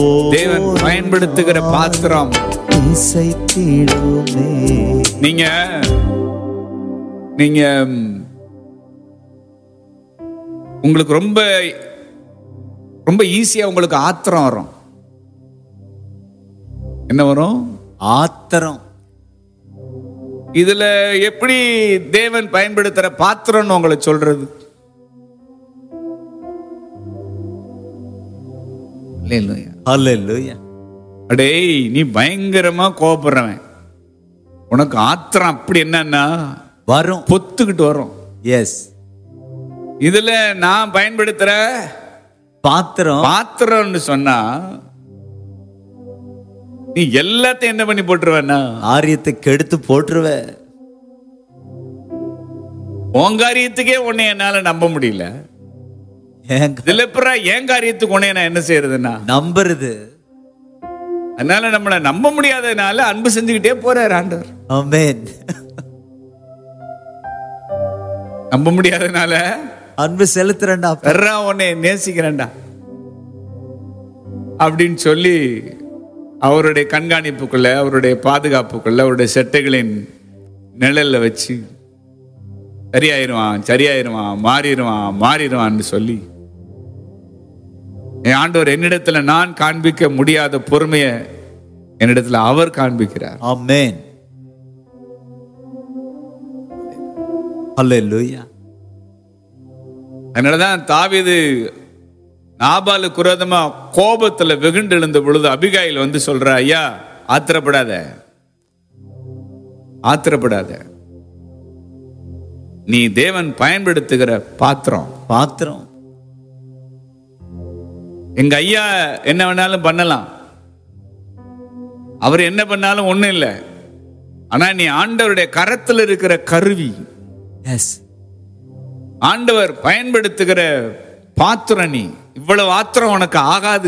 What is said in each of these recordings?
தேவன் பயன்படுத்துகிற பாத்திரம். நீங்க நீங்க உங்களுக்கு ரொம்ப ரொம்ப ஈஸியா உங்களுக்கு ஆத்திரம் வரும். என்ன வரும்? ஆத்திரம். இதுல எப்படி தேவன் பயன்படுத்துற பாத்திரம்னு உங்களை சொல்றது? ஹல்லேலூயா. அடேய், நீ பயங்கரமா கோபப்படுறவன், உனக்கு ஆத்திரம் அப்படி என்னன்னா வரும், பொத்துக்கிட்டு வரும். எஸ். இதுல நான் பயன்படுத்துற பாத்திரம்னு சொன்னா நீ எல்லாத்தையும் என்ன பண்ணி போட்டுருவேன்னா காரியத்தை கெடுத்து போட்டுருவ. உன் காரியத்துக்கே உன்னை என்னால நம்ப முடியல. என் காரியத்துக்கு உன்னை நான் என்ன செய்யறதுன்னா நம்புறது. அதனால நம்மள நம்ப முடியாததுனால அன்பு செஞ்சுக்கிட்டே போறார் ஆண்டவர். ஆமென். நம்ப முடியாததுனால அன்பு செலுத்துறேன்டா, பெறா உன்னை நேசிக்கிறேன்டா அப்படின்னு சொல்லி அவருடைய கண்காணிப்புக்குள்ள, அவருடைய பாதுகாப்புக்குள்ள, அவருடைய செட்டைகளின் நிழல்ல வச்சு சரியாயிருவான் மாறிடுவான்னு சொல்லி என் ஆண்டவர் என்னிடத்துல நான் காண்பிக்க முடியாத பொறுமையை என்னிடத்துல அவர் காண்பிக்கிறார். ஆமென். ஹல்லேலூயா. அதனாலதான் தாவீது நாபாலுக்கு விரோதமா கோபத்துல வெகுண்டு எழுந்த பொழுது அபிகாயில் வந்து சொல்ற, ஐயா ஆத்திரப்படாத, நீ தேவன் பயன்படுத்துகிற பாத்திரம். எங்க ஐயா என்ன வேணாலும் பண்ணலாம், அவர் என்ன பண்ணாலும் ஒண்ணும் இல்லை. ஆனா நீ ஆண்டவருடைய கரத்தில் இருக்கிற கருவி. எஸ். ஆண்டவர் பயன்படுத்துகிற பாத்திரம். நீ இவ்வளவு ஆத்திரம் உனக்கு ஆகாது.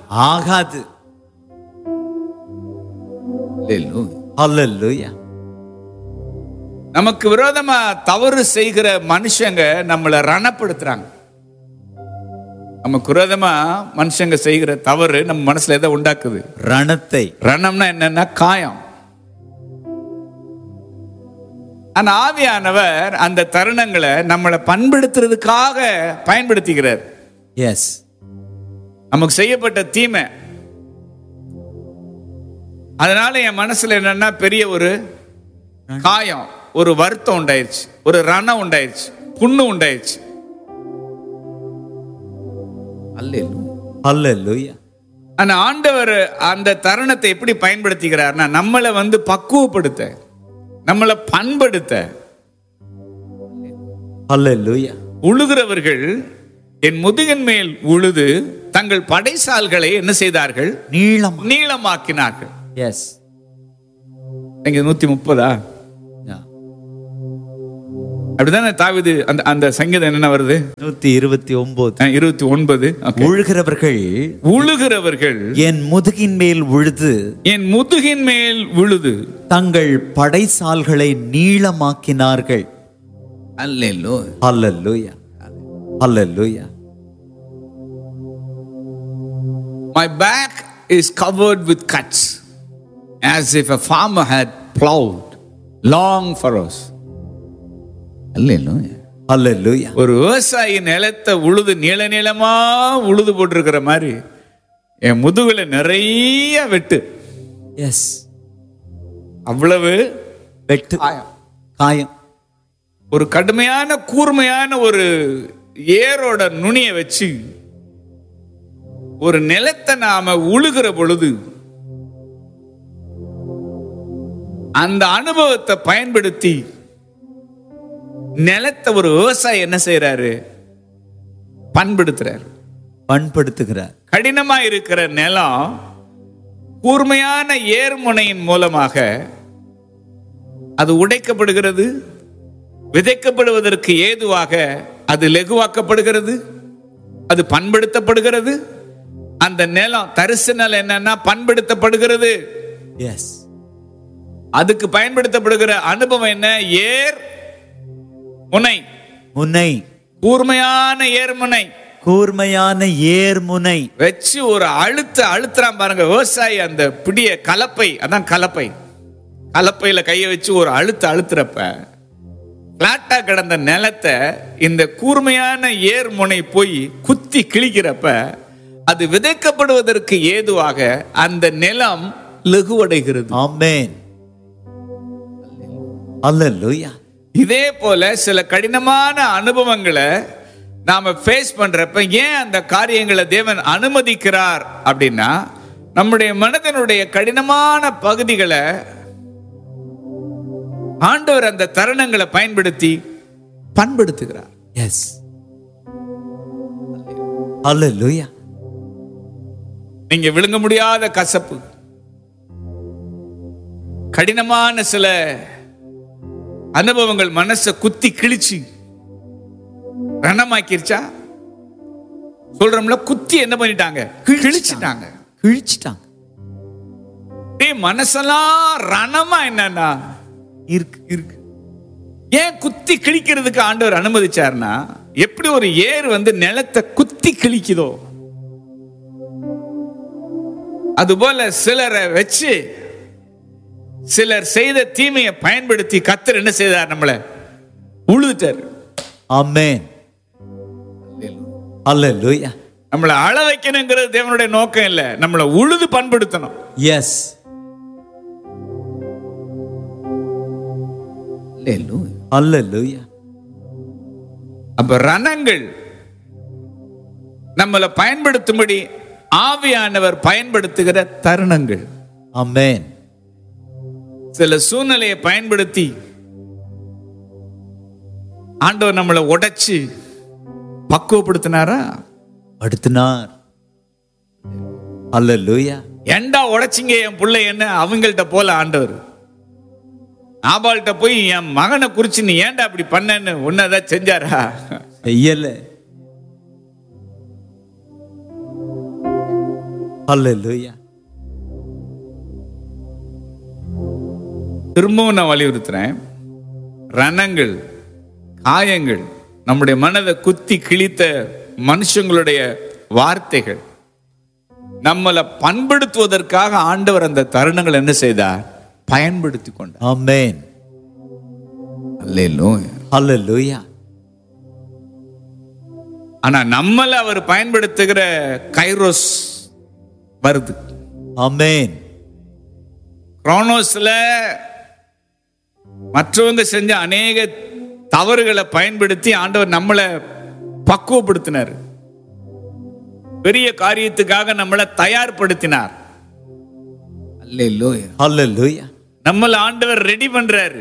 ஹல்லேலூயா. நமக்கு விரோதமா தவறு செய்கிற மனுஷங்க நம்மளை ரணப்படுத்துறாங்க. நமக்கு விரோதமா மனுஷங்க செய்கிற தவறு நம்ம மனசுல எதை உண்டாக்குது? ரணம்னா என்னன்னா காயம். ஆனா ஆவியானவர் அந்த தருணங்களை நம்மளை பண்படுத்துறதுக்காக பயன்படுத்திக்கிறார். எஸ். நமக்கு செய்யப்பட்ட தீமை, அதனால என் மனசுல என்னன்னா பெரிய ஒரு காயம், ஒரு வருத்தம் உண்டாயிருச்சு, ஒரு ரணம் உண்டாயிருச்சு, புண்ணு உண்டாயிருச்சு. ஹல்லேலூயா. ஆனா ஆண்டவர் அந்த தருணத்தை எப்படி பயன்படுத்திக்கிறார்னா நம்மளை வந்து பக்குவப்படுத்த, நம்மளை பண்படுத்த. ஹல்லேலூயா. உழுகிறவர்கள் என் முதுகின் மேல் உழுது தங்கள் படைசால்களை என்ன செய்தார்கள்? நீளமாக்கினார்கள். எஸ். 130 அப்படிதானே தாவீது அந்த சங்கீதம் என்ன வருது? 129. உழுகிறவர்கள் என் முதுகின் மேல் உழுது தங்கள் படைசால்களை நீளமாக்கினார்கள். அல்லேலூயா. Hallelujah. My back is covered with cuts as if a farmer had plowed long furrows. Hallelujah. Hallelujah. ஒரு விவசாயி நிலத்தை உழுது நீளமா உழுது போட்டிருக்கிற மாதிரி என் முதுகுல நிறைய வெட்டு. எஸ். அவ்வளவு வெட்டு, காயம். ஒரு கடுமையான கூர்மையான ஒரு ஏரோட நுனியை வச்சு ஒரு நிலத்தை நாம உழுகிற பொழுது அந்த அனுபவத்தை பயன்படுத்தி நிலத்தை ஒரு விவசாயி என்ன செய்யறாரு? பண்படுத்துகிறார். கடினமா இருக்கிற நிலம் கூர்மையான ஏர்முனையின் மூலமாக அது உடைக்கப்படுகிறது, விதைக்கப்படுவதற்கு ஏதுவாக அது லெகுவாக்கப்படுகிறது, அது பண்படுத்தப்படுகிறது. அந்த நிலம், தரிசு நிலம் என்னன்னா பண்படுத்தப்படுகிறது. எஸ். அதுக்கு பயன்படுத்தப்படுகிற அனுபவம் என்ன? ஏர் முனை, கூர்மையான ஏர்முனை, கூர்மையான ஏர்முனை வச்சு ஒரு அழுத்துறான் பாருங்க விவசாயி. அந்த பிடிய கலப்பை, அதான் கலப்பை, கலப்பையில கையை வச்சு ஒரு அழுத்துறப்ப பிளாட்டா கிடந்த நிலத்தை இந்த கூர்மையான ஏர்முனை போய் குத்தி கிழிக்கிறப்ப அது விதைக்கப்படுவதற்கு ஏதுவாக அந்த நிலம் லகுவடைகிறது. ஆமென். அல்லேலூயா. இதே போல சில கடினமான அனுபவங்களை நாம ஃபேஸ் பண்றப்ப ஏன் அந்த காரியங்களை தேவன் அனுமதிக்கிறார் அப்படின்னா, நம்முடைய மனதினுடைய கடினமான பகுதிகளை ஆண்டவர் அந்த தருணங்களை பயன்படுத்தி பண்படுத்துகிறார். எஸ். அல்லேலூயா. நீங்க விழுங்க முடியாத கசப்பு, கடினமான சில அனுபவங்கள் மனசை குத்தி கிழிச்சு ரணமாக்கிருச்சா? சொல்றோம்ல, குத்தி என்ன பண்ணிட்டாங்க? கிழிச்சிட்டாங்க. மனசெல்லாம் ரணமா என்னன்னா இருக்கு. ஏன் குத்தி கிழிக்கிறதுக்கு ஆண்டவர் அனுமதிச்சார்னா, எப்படி ஒரு ஏர் நிலத்தை குத்தி கிழிக்குதோ அதுபோல சிலரை வச்சு சிலர் செய்த தீமையை பயன்படுத்தி கர்த்தர் என்ன செய்தார்? நம்மளை உழுதுட்டார். ஆமென். அல்லேலூயா. நம்மளை அழ வைக்கணுங்கிறது தேவனுடைய நோக்கம் இல்ல, நம்மளை உழுது பண்படுத்தணும். எஸ். அல்லேலூயா. அப்ப ரணங்கள் நம்மளை பயன்படுத்தும்படி ஆவியானவர் பயன்படுத்துகிற தருணங்கள். ஆமென். சில சூழ்நிலையை பயன்படுத்தி ஆண்டவர் நம்மளை உடைச்சு பக்குவப்படுத்தினாரா? படுத்தினார். அல்லேலூயா. ஏண்டா உடைச்சிங்க என் பிள்ளை என்ன அவங்கள்ட்ட போல ஆண்டவர் நாபால்கிட்ட போய் என் மகனை குறிச்சு நீ ஏண்டா அப்படி பண்ணன்னு ஒன்னதான் செஞ்சாரா? செய்யல. அல்லேலூயா. திரும்பவும் நான் வலியுறுத்துறேன், ரணங்கள், காயங்கள், நம்முடைய மனதை குத்தி கிழித்த மனுஷங்களுடைய வார்த்தைகள் நம்மளை பண்படுத்துவதற்காக ஆண்டவர் அந்த தருணங்கள் என்ன செய்தார்? பயன்படுத்தி கொண்டார். ஆமென். அல்லேலூயா. அல்லேலூயா. ஆனா நம்மள அவர் பயன்படுத்துகிற கைரோஸ் வருது. ஆமென். குரோனோஸ்ல மற்றவங்க செஞ்ச அநேக தவறுகளை பயன்படுத்தி ஆண்டவர் நம்மளை பக்குவப்படுத்தினார். பெரிய காரியத்துக்காக நம்மளை தயார்படுத்தினார். அல்லேலூயா. அல்லேலூயா. நம்மளை ஆண்டவர் ரெடி பண்றாரு.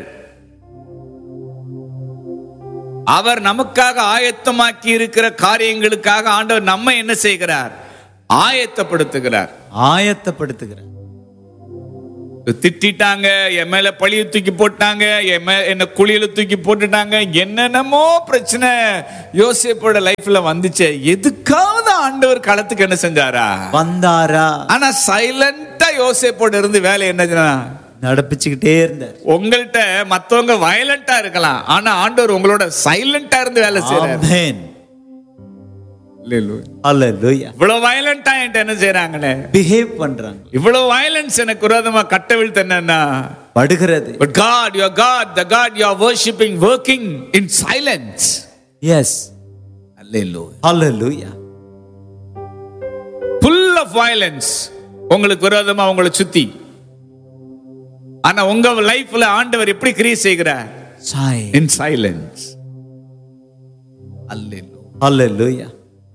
அவர் நமக்காக ஆயத்தமாக்கி இருக்கிற காரியங்களுக்காக ஆண்டவர் நம்ம என்ன செய்கிறார்? ஆயத்தப்படுத்துகிறார். ஆயத்தப்படுத்துகிறார். திட்டாங்க, என் மேல பழிய தூக்கி போட்டாங்க, என்ன குழியில தூக்கி போட்டுட்டாங்க, என்னென்னமோ பிரச்சனை யோசேப்போட லைஃப்ல வந்துச்சு. எதுக்காவது ஆண்டவர் களத்துக்கு என்ன செஞ்சாரா? வந்தாரா? ஆனா சைலண்டா யோசேப்போட இருந்து வேலை என்ன நடப்பிச்சுக்கிட்டே இருந்தார். உங்கள்கிட்ட மத்தவங்க வயலண்டா இருக்கலாம், ஆனா ஆண்டவர் உங்களோட சைலண்டா இருந்து வேலை செய்றார். ஆமென். அல்லேலூயா. இவ்வளவு வயலண்டா என்ன செய்றாங்கன்னு பிஹேவ் பண்றாங்க. இவ்வளவு வயலன்ஸ் எனக்கு விரோதமா கட்டவிழ்த்து என்னன்னா படுகிறது. But God, your God, the God you are worshiping, working in silence. Yes. Hallelujah. Hallelujah. Full of violence. உங்களுக்கு விரோதமா உங்களை சுத்தி, ஆனா உங்க லைஃப்ல ஆண்டவர் எப்படி கிரியை செய்கிறார்? In silence. Hallelujah. Hallelujah.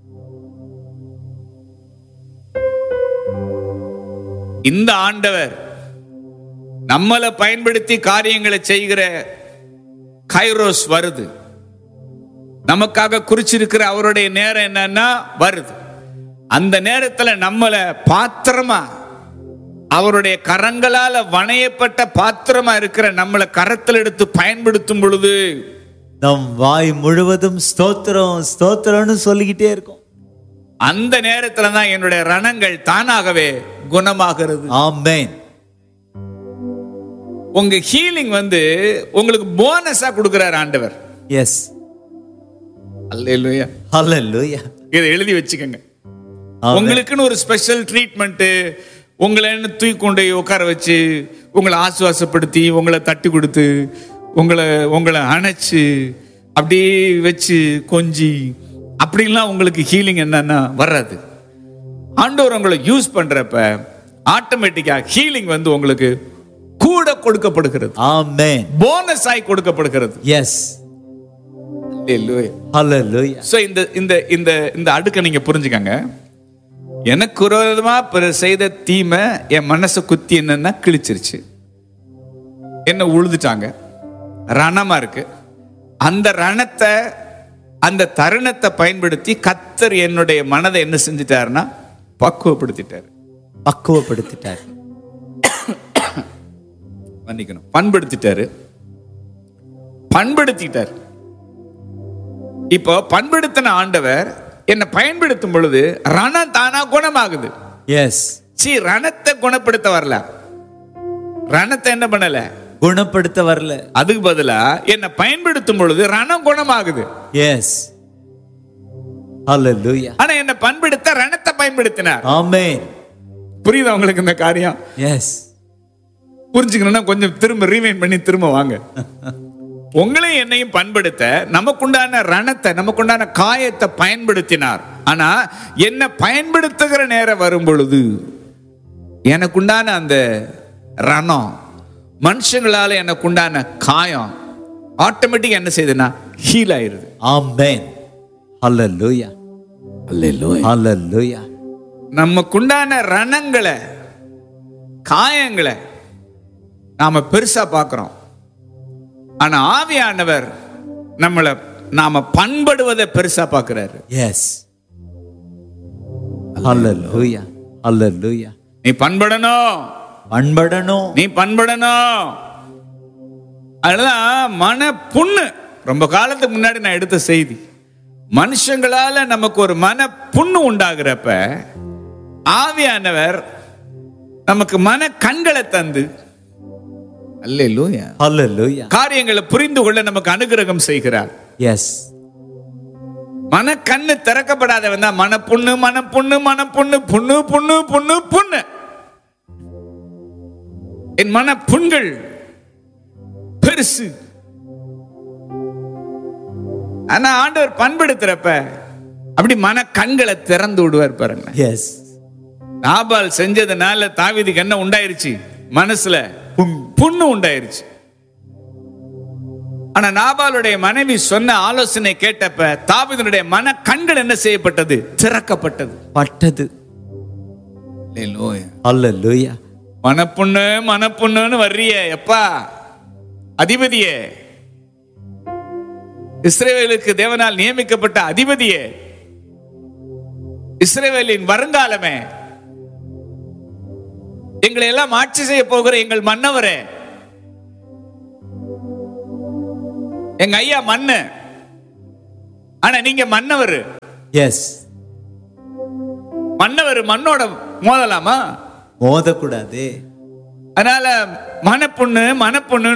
இந்த ஆண்டவர் நம்மளை பயன்படுத்தி காரியங்களை செய்கிற கைரோஸ் வருது. நமக்காக குறிச்சிருக்கிற அவருடைய நேரம் என்னன்னா வருது. அந்த நேரத்துல நம்மளை பாத்திரமா, அவருடைய கரங்களால வணையப்பட்ட பாத்திரமா இருக்கிற நம்மளை கரத்தில் எடுத்து பயன்படுத்தும் பொழுது நம் வாய் முழுவதும் ஸ்தோத்திரம் ஸ்தோத்திரம்னு சொல்லிக்கிட்டே இருக்கும். அந்த நேரத்துல தான் என்னுடைய ரணங்கள் தானாகவே குணமாகிறது. ஆமென். உங்க ஹீலிங் உங்களுக்கு போனஸா கொடுக்கிறார் ஆண்டவர். எஸ். அல்லேலூயா. அல்லேலூயா. இதை எழுதி வச்சுக்கோங்க. ஆமென். உங்களுக்குன்னு ஒரு ஸ்பெஷல் ட்ரீட்மெண்ட், உங்களை தூக்கி கொண்டு உட்கார வச்சு உங்களை ஆசுவாசப்படுத்தி உங்களை தட்டி கொடுத்து உங்களை அணைச்சு அப்படியே வச்சு கொஞ்சி அப்படின்லாம் உங்களுக்கு ஹீலிங் என்னன்னா வராது. ஆண்டவர் உங்களை யூஸ் பண்றப்ப ஆட்டோமேட்டிக்கா ஹீலிங் வந்து உங்களுக்கு கூட கொடுக்கப்படுகிறது. ஆமென். போனஸ் ஆகி கொடுக்கப்படுகிறது. எஸ். ஹalleluya. ஹalleluya. சோ இந்த இந்த இந்த இந்த அடுக்க நீங்க புரிஞ்சுக்கங்க. எனக்கு விரோதமா செய்த தீமை என் மனசை குத்தி என்னன்னா கிழிச்சிருச்சு, என்ன உழுதுட்டாங்க, ரணமா இருக்கு. அந்த ரணத்தை, அந்த தருணத்தை பயன்படுத்தி கர்த்தர் என்னுடைய மனதை என்ன செஞ்சிட்டாருன்னா பக்குவப்படுத்திட்டாரு. பக்குவப்படுத்திட்டார். மன்னிக்கணும், பண்படுத்திட்டாரு. பண்படுத்திட்டார். இப்போ பண்படுத்தின ஆண்டவர் என்னை பயன்படுத்தும் பொழுது ரணம் தானா குணமாகுது. எஸ். ரணத்தை குணப்படுத்த வரல, ரணத்தை என்ன பண்ணல, குணப்படுத்த வரல. அதுக்கு பதிலா என்னை பயன்படுத்தும் பொழுது ரணம் குணமாகுது. எஸ். ஹalleluya. ஆனா என்னை பண்படுத்த ரணத்தை பயன்படுத்தினார். ஆமென். புரியுதா உங்களுக்கு இந்த காரியம்? எஸ். புரிஞ்சுக்கணும்னா கொஞ்சம் திரும்ப ரீவைண்ட் பண்ணி திரும்ப வாங்க. உங்களையும் என்னையும் பண்படுத்த நமக்குண்டான ரணத்தை, நமக்குண்டான காயத்தை பயன்படுத்தினார். ஆனா என்ன பயன்படுத்துகிற நேரம் வரும் பொழுது எனக்குண்டான அந்த ரணம், மனுஷங்களால எனக்குண்டான காயம் ஆட்டோமேட்டிக்கா என்ன செய்யுதுன்னா ஹீல் ஆயிருது. ஆமென். ஹalleluya. ஹalleluya. ஹalleluya. நமக்குண்டான ரணங்களை, காயங்களை நாம பெருசா பார்க்கிறோம். ஆனா ஆவியானவர் நாம பண்படுவதை பெருசா பார்க்கிறாரு. எஸ். ஹalleluya. ஹalleluya. நீ பண்படணும், பண்படணும். நீ பண்படணும். அதெல்லாம் மன புண்ணு. ரொம்ப காலத்துக்கு முன்னாடி நான் எடுத்த செய்தி. மனுஷங்களால நமக்கு ஒரு மன புண்ணு உண்டாகிறப்ப ஆவியானவர் நமக்கு மன கண்களை தந்து அல்லேலூயா ஹalleluya. காரியங்களை புரிந்து கொள்ள நமக்கு அனுகிரகம் செய்கிறார். எஸ். மன கண்ணு திறக்கப்படாதவன் தான் மன புண்ணு, மன புண்ணு, மன புண்ணு, புண்ணு புண்ணு புண்ணு புண்ணு. என் மன புண்கள் பெருசு. ஆனா ஆண்டவர் பண்படுத்துறப்ப அப்படி மன கண்களை திறந்து விடுவார் பாருங்க. எஸ். நாபால் செஞ்சதுனால தாவீதுக்கு என்ன உண்டாயிருச்சு? மனசுல புண்ணு உண்டாயிருச்சு. ஆனா நாபாலுடைய மனைவி சொன்ன ஆலோசனை கேட்டப்ப தாவீதுடைய மன கண்கள் என்ன செய்யப்பட்டது? திறக்கப்பட்டது. பட்டது. ஹalleluya. மனப்புண்ணு மனப்புண்ணுன்னு வர்றிய எப்பா அதிபதியே, இஸ்ரவேலுக்கு தேவனால் நியமிக்கப்பட்ட அதிபதியே, இஸ்ரவேலின் வருங்காலமே, எங்களை எல்லாம் ஆட்சி செய்ய போகிற எங்கள் மன்னவரே, எங்க ஐயா மண்ணு, ஆனா நீங்க மன்னவர். எஸ். மன்னவர் மண்ணோட மோதலாமா? மோதக்கூடாது. அதனால மனப்புண்ணு மனப்புண்ணு